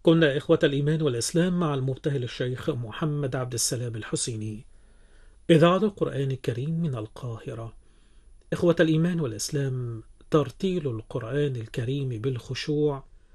كنا إخوة الإيمان والإسلام مع المبتهل الشيخ محمد عبد السلام الحسيني، إذاعة القرآن الكريم من القاهرة. إخوة الإيمان والإسلام، ترتيل القرآن الكريم بالخشوع